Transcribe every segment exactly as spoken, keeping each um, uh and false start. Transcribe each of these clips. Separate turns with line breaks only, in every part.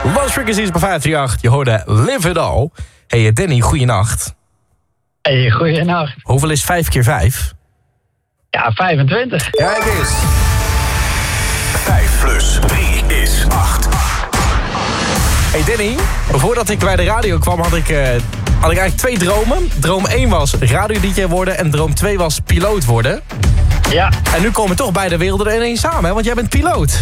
Lost Frequencies bij vijf drie acht. Je hoorde Live It All. Hey Danny, goeienacht.
Hey, goeienacht.
Hoeveel is vijf keer vijf?
Ja, vijfentwintig.
Kijk eens.
vijf plus drie is acht.
Hey Danny, voordat ik bij de radio kwam had ik, uh, had ik eigenlijk twee dromen. Droom één was radio-D J worden en droom twee was piloot worden.
Ja.
En nu komen toch beide werelden er ineens samen, hè? Want jij bent piloot.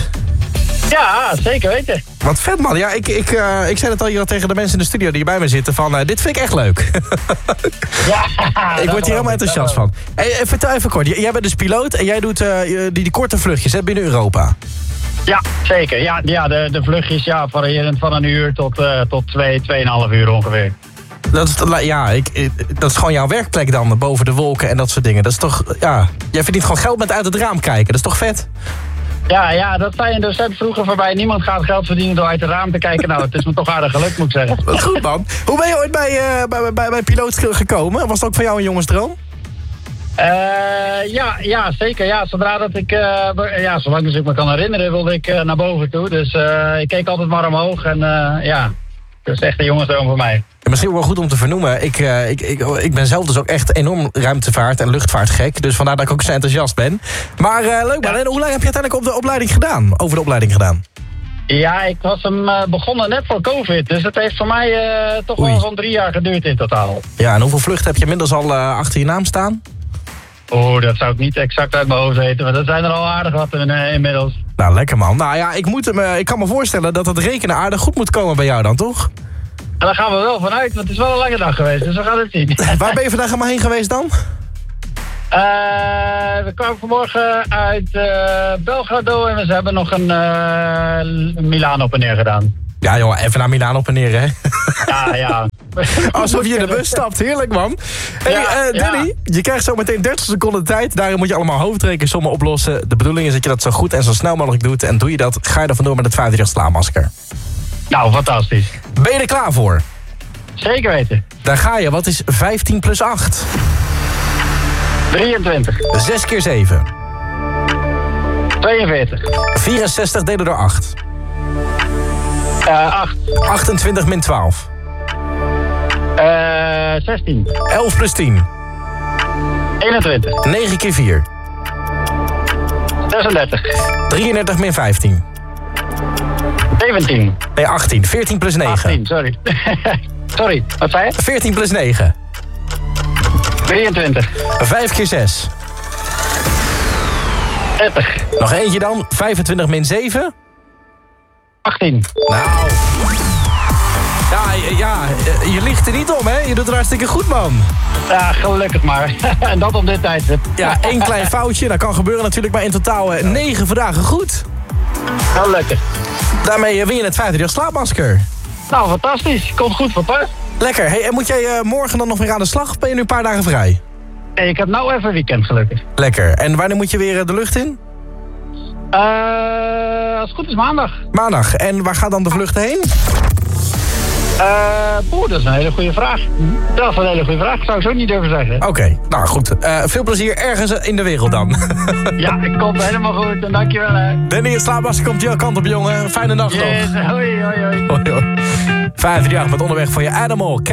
Ja, zeker weten.
Wat vet, man. Ja, ik, ik, uh, ik zei het al hier al tegen de mensen in de studio die hier bij me zitten van, uh, dit vind ik echt leuk.
Ja.
Ik word hier helemaal enthousiast van. Hey, vertel even kort, jij bent dus piloot en jij doet uh, die, die korte vluchtjes hè, binnen Europa.
Ja, zeker. Ja, ja de, de vluchtjes ja, variërend van een uur tot, uh, tot twee, tweeënhalf uur ongeveer.
Dat is, ja, ik, ik, dat is gewoon jouw werkplek dan, boven de wolken en dat soort dingen. Dat is toch, ja, jij verdient gewoon geld met uit het raam kijken. Dat is toch vet?
Ja, ja, dat zei een docent vroeger voorbij. Niemand gaat geld verdienen door uit het raam te kijken. Nou, het is me toch aardig gelukt, moet ik zeggen.
Wat goed, man. Hoe ben je ooit bij, uh, bij, bij, bij piloot gekomen? Was het ook voor jou een jongensdroom?
Uh, ja, ja, zeker. Ja, zodra dat ik, uh, ja, zolang als ik me kan herinneren, wilde ik uh, naar boven toe. Dus uh, ik keek altijd maar omhoog en uh, ja, dat is echt een jongensdroom voor mij.
Ja, misschien wel goed om te vernoemen. Ik, uh, ik, ik, ik ben zelf dus ook echt enorm ruimtevaart en luchtvaartgek. Dus vandaar dat ik ook zo enthousiast ben. Maar uh, leuk man. Ja. En hoe lang heb je uiteindelijk op de opleiding gedaan? Over de opleiding gedaan?
Ja, ik was hem uh, begonnen net voor COVID. Dus het heeft voor mij uh, toch
Oei.
wel zo'n drie jaar geduurd in totaal.
Ja, en hoeveel vluchten heb je inmiddels al uh, achter je naam staan?
Oh, dat zou ik niet exact uit mijn hoofd weten. Maar dat zijn er al aardig wat in, uh, inmiddels.
Nou, lekker man. Nou ja, ik, moet hem, uh, ik kan me voorstellen dat het rekenen aardig goed moet komen bij jou dan, toch?
En daar gaan we wel vanuit, want het is wel een lange dag geweest. Dus we gaan het zien.
Waar ben je vandaag allemaal heen geweest dan?
Uh, we kwamen vanmorgen uit uh, Belgrado en we hebben nog een uh, Milaan op en neer gedaan.
Ja joh, even naar Milaan op en neer hè.
Ja, ja.
Alsof je in de bus stapt, heerlijk man. Hey,
ja,
uh, Danny, ja. Je krijgt zo meteen dertig seconden tijd. Daarin moet je allemaal hoofdrekensommen oplossen. De bedoeling is dat je dat zo goed en zo snel mogelijk doet. En doe je dat, ga je er vandoor met het vijf drie acht slaapmasker.
Nou, fantastisch.
Ben je er klaar voor?
Zeker weten.
Daar ga je, wat is vijftien plus acht?
drieëntwintig.
zes keer zeven.
tweeënveertig.
vierenzestig delen door acht.
Uh, acht.
achtentwintig min twaalf.
Uh, zestien.
elf plus tien.
eenentwintig.
negen keer vier.
zesendertig.
drieëndertig min vijftien.
zeventien.
Nee, achttien. veertien plus negen.
achttien, sorry. Sorry, wat zei je?
veertien plus negen.
drieëntwintig.
vijf keer zes.
dertig.
Nog eentje dan. vijfentwintig min zeven.
achttien.
Nou. Ja, ja, je ligt er niet om, hè? Je doet het hartstikke goed, man.
Ja, gelukkig maar. En dat op dit tijdstip.
Ja, één klein foutje. Dat kan gebeuren natuurlijk, maar in totaal uh, negen vragen goed.
Gelukkig.
Daarmee win je het vijf drie acht slaapmasker.
Nou, fantastisch. Komt goed van pas.
Lekker. Hey, en moet jij uh, morgen dan nog weer aan de slag of ben je nu een paar dagen vrij?
Nee, ik heb nou even weekend gelukkig.
Lekker. En wanneer moet je weer uh, de lucht in?
Uh, als het goed is maandag.
Maandag. En waar gaat dan de vlucht heen?
Uh, boe, dat is een hele goede vraag. Dat is een hele goede vraag. Zou ik zo niet durven zeggen.
Oké, okay, nou goed. Uh, veel plezier ergens in de wereld dan.
Ja, het komt helemaal goed. En dankjewel hè.
Danny, het slaapmasker komt jouw kant op, jongen. Fijne nacht
yes,
nog.
Hoi, hoi, hoi.
Hoi, hoi. vijf drie acht met onderweg voor je Animal.